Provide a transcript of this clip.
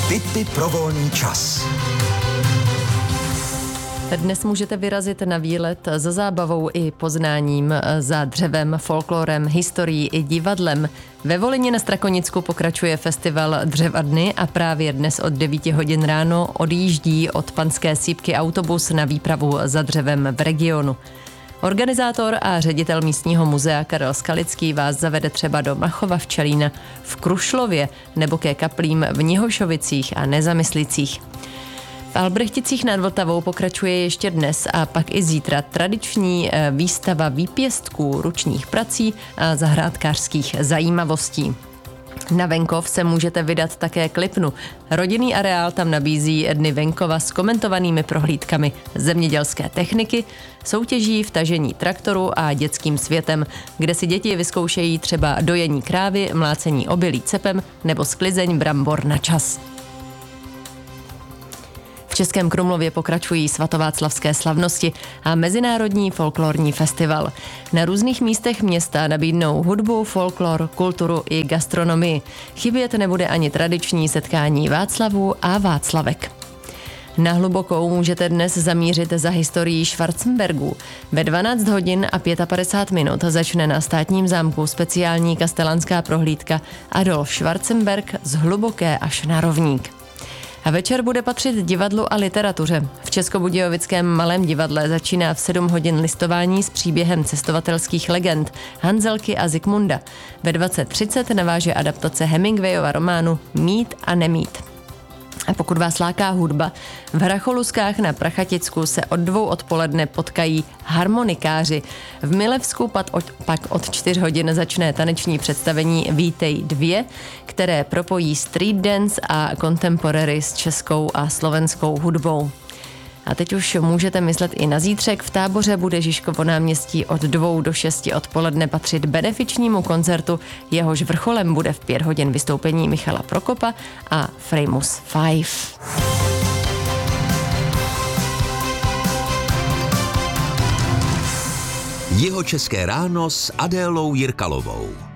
Tipy pro volný čas. Dnes můžete vyrazit na výlet za zábavou i poznáním, za dřevem, folklorem, historií i divadlem. Ve Volyni na Strakonicku pokračuje festival Dřeva dny a právě dnes od 9 hodin ráno odjíždí od Panské Sýpky autobus na výpravu za dřevem v regionu. Organizátor a ředitel místního muzea Karel Skalický vás zavede třeba do Machova Včelína v Krušlově nebo ke kaplím v Nihošovicích a Nezamyslicích. V Albrechticích nad Vltavou pokračuje ještě dnes a pak i zítra tradiční výstava výpěstků, ručních prací a zahrádkářských zajímavostí. Na venkov se můžete vydat také k Lipnu. Rodinný areál tam nabízí dny venkova s komentovanými prohlídkami zemědělské techniky, soutěží v tažení traktoru a dětským světem, kde si děti vyzkoušejí třeba dojení krávy, mlácení obilí cepem nebo sklizeň brambor na čas. V Českém Krumlově pokračují svatováclavské slavnosti a Mezinárodní folklorní festival. Na různých místech města nabídnou hudbu, folklor, kulturu i gastronomii. Chybět nebude ani tradiční setkání Václavů a Václavek. Na Hlubokou můžete dnes zamířit za historií Schwarzenbergů. Ve 12 hodin a 55 minut začne na Státním zámku speciální kastelánská prohlídka Adolf Schwarzenberg z Hluboké až na Rovník. A večer bude patřit divadlu a literatuře. V Českobudějovickém Malém divadle začíná v 7 hodin listování s příběhem cestovatelských legend Hanzelky a Zikmunda. Ve 20:30 naváže adaptace Hemingwayova románu Mít a nemít. A pokud vás láká hudba, v Hracholuskách na Prachaticku se od 2 odpoledne potkají harmonikáři. V Milevsku pak od 4 hodin začne taneční představení Vítej 2, které propojí street dance a contemporary s českou a slovenskou hudbou. A teď už můžete myslet i na zítřek. V Táboře bude Žižkovo náměstí od 2 do 6 odpoledne patřit benefičnímu koncertu, jehož vrcholem bude v 5 hodin vystoupení Michala Prokopa a Framus 5. Jihočeské ráno s Adélou Jirkalovou.